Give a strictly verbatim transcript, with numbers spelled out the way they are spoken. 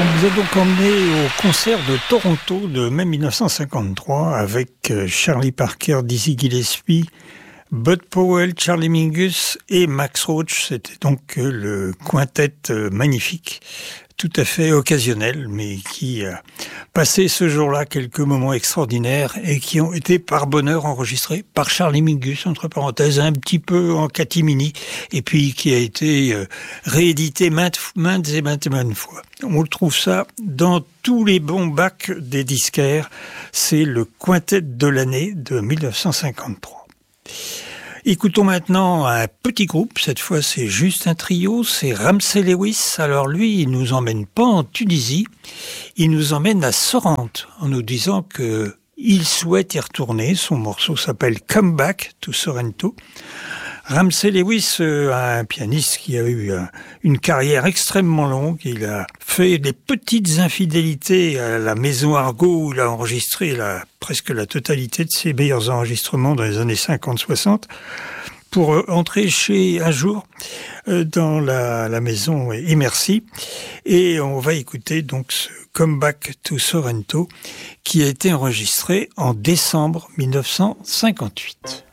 On vous a donc emmené au concert de Toronto de mai mille neuf cent cinquante-trois avec Charlie Parker, Dizzy Gillespie, Bud Powell, Charlie Mingus et Max Roach. C'était donc le quintet magnifique, tout à fait occasionnel, mais qui a passé ce jour-là quelques moments extraordinaires et qui ont été par bonheur enregistrés par Charlie Mingus, entre parenthèses, un petit peu en catimini, et puis qui a été réédité maintes, maintes et maintes et maintes fois. On trouve ça dans tous les bons bacs des disquaires. C'est le quintet de l'année de mille neuf cent cinquante-trois. Écoutons maintenant un petit groupe, cette fois c'est juste un trio, c'est Ramsey Lewis. Alors lui, il nous emmène pas en Tunisie, il nous emmène à Sorrente en nous disant que il souhaite y retourner. Son morceau s'appelle Come Back to Sorrento. Ramsey Lewis, euh, un pianiste qui a eu euh, une carrière extrêmement longue. Il a fait des petites infidélités à la Maison Argot où il a enregistré la, presque la totalité de ses meilleurs enregistrements dans les années cinquante soixante pour euh, entrer chez un jour euh, dans la, la maison Emercy. Et on va écouter donc ce Come Back to Sorrento qui a été enregistré en décembre mille neuf cent cinquante-huit.